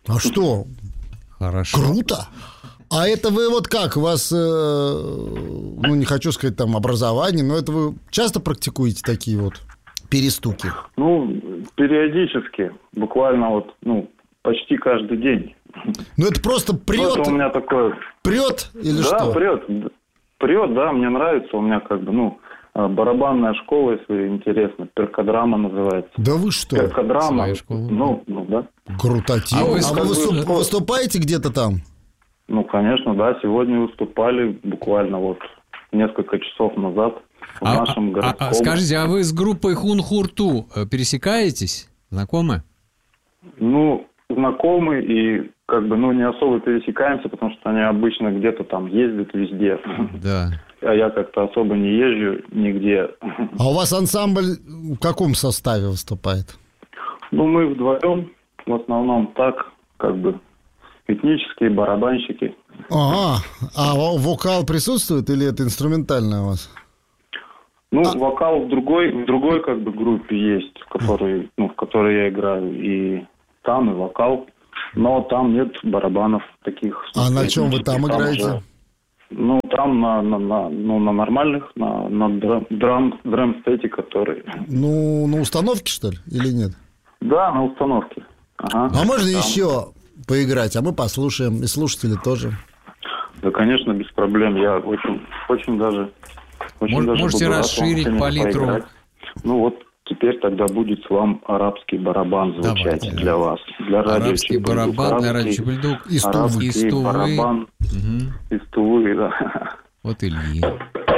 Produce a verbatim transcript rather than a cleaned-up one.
А что? Хорошо. Круто. А это вы вот как? У вас, э, ну, не хочу сказать там образование, но это вы часто практикуете такие вот перестуки? Ну, периодически. Буквально вот, ну, почти каждый день. Ну, это просто прет? Ну, это у меня такое... Прет или да, что? Да, прет. Прет, да, мне нравится. У меня как бы, ну, барабанная школа, если интересно. Перкодрама называется. Да вы что? Перкодрама. Своя школа. Ну, ну, да. Крутотень. А А вы вы, как выступ- бы- выступаете где-то там? Ну, конечно, да. Сегодня выступали буквально вот несколько часов назад в А, нашем а- городском. а скажите, а вы с группой Хунхурту э, пересекаетесь? Знакомы? Ну, знакомы и как бы, ну, не особо пересекаемся, потому что они обычно где-то там ездят везде. Да. А я как-то особо не езжу нигде. А у вас ансамбль в каком составе выступает? Ну, мы вдвоем, в основном так, как бы, этнические барабанщики. Ага. А во- вокал присутствует или это инструментальное у вас? Ну, А- вокал в другой, в другой, как бы, группе есть, в которой, ну, в которой я играю. И там, и вокал. Но там нет барабанов таких. А на чем вы там играете? уже- ну, там на, на, на, ну, на нормальных, на, на драм, драм, драм-стете, который... Ну, на установке, что ли, или нет? Да, на установке. Ага. А можно Там. еще поиграть, а мы послушаем, и слушатели тоже. Да, конечно, без проблем. Я очень, очень даже... Очень Мож- даже можете буду рад вам расширить всеми палитру. поиграть. Ну вот теперь тогда будет вам арабский барабан звучать. Давайте. Для вас. Для радио Арабский Чебульдук. барабан, для радио Арабский- Чебульдук. Из Тувы. арабский Из Тувы. барабан Мгм. из Тувы, да. Вот Ильи.